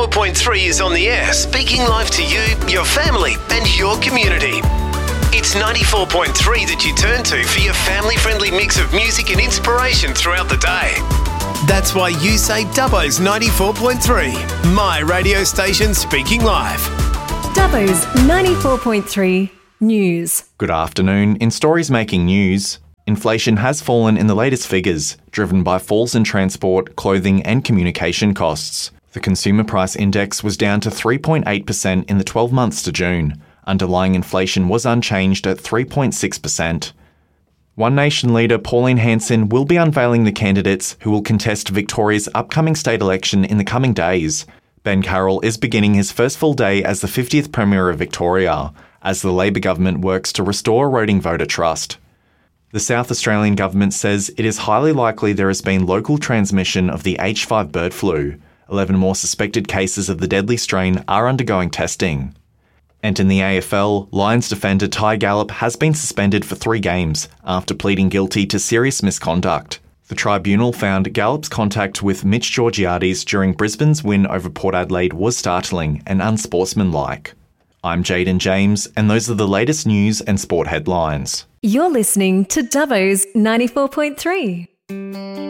4.3 is on the air, speaking live to you, your family and your community. It's 94.3 that you turn to for your family-friendly mix of music and inspiration throughout the day. That's why you say Dubbo's 94.3, my radio station speaking live. Dubbo's 94.3 News. Good afternoon. In stories making news, inflation has fallen in the latest figures, driven by falls in transport, clothing and communication costs. The Consumer Price Index was down to 3.8% in the 12 months to June. Underlying inflation was unchanged at 3.6%. One Nation leader Pauline Hanson will be unveiling the candidates who will contest Victoria's upcoming state election in the coming days. Ben Carroll is beginning his first full day as the 50th Premier of Victoria, as the Labor government works to restore eroding voter trust. The South Australian government says it is highly likely there has been local transmission of the H5 bird flu. 11 more suspected cases of the deadly strain are undergoing testing. And in the AFL, Lions defender Ty Gallop has been suspended for 3 games after pleading guilty to serious misconduct. The tribunal found Gallop's contact with Mitch Georgiades during Brisbane's win over Port Adelaide was startling and unsportsmanlike. I'm Jaden James, and those are the latest news and sport headlines. You're listening to Dubbo's 94.3.